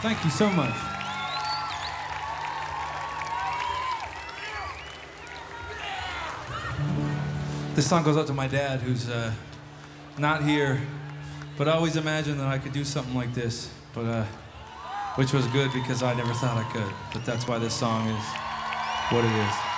Thank you so much. This song goes out to my dad, who's not here, but I always imagined that I could do something like this, but which was good because I never thought I could. But that's why this song is what it is.